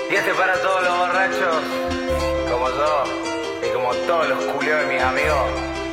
Y este para todos los borrachos, como yo, y como todos los culios de mis amigos.